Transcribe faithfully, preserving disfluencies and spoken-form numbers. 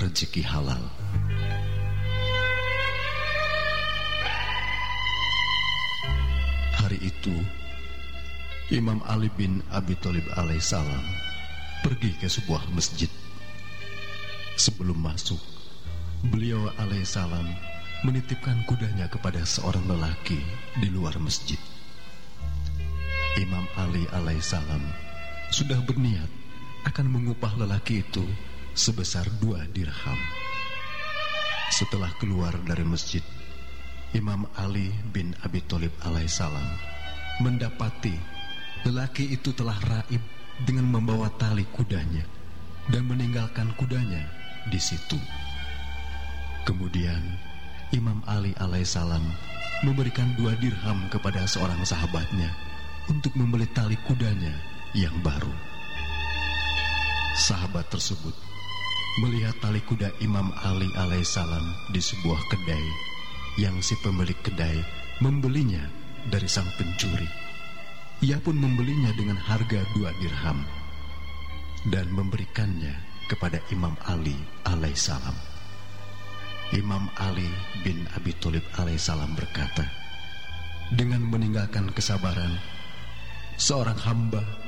rezeki halal. Hari itu Imam Ali bin Abi Thalib alaihissalam pergi ke sebuah masjid. Sebelum masuk, beliau alaihissalam menitipkan kudanya kepada seorang lelaki di luar masjid. Imam Ali alaihissalam sudah berniat akan mengupah lelaki itu sebesar dua dirham. Setelah keluar dari masjid, Imam Ali bin Abi Thalib alaihissalam mendapati lelaki itu telah raib dengan membawa tali kudanya dan meninggalkan kudanya di situ. Kemudian Imam Ali alaihissalam memberikan dua dirham kepada seorang sahabatnya untuk membeli tali kudanya yang baru. Sahabat tersebut melihat tali kuda Imam Ali alaihissalam di sebuah kedai yang si pemilik kedai membelinya dari sang pencuri. Ia pun membelinya dengan harga dua dirham dan memberikannya kepada Imam Ali alaihissalam. Imam Ali bin Abi Thalib alaihissalam berkata, dengan meninggalkan kesabaran, seorang hamba